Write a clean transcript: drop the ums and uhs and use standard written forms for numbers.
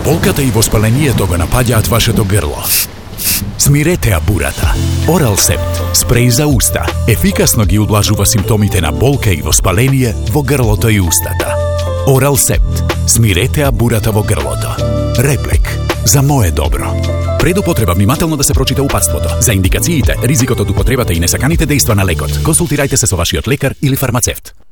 болката и воспалението го напаѓаат вашето грло. Смирете ја бурата. Орал Септ, спреј за уста, ефикасно ги удлажува симптомите на болка и воспаление во грлото и устата. Орал Септ, смирете ја бурата во грлото. Реплек, за мое добро. Пред употреба внимателно да се прочита упатството. За индикациите, ризикот од употребата и несаканите дејства на лекот, консултирајте се со вашиот лекар или фармацевт.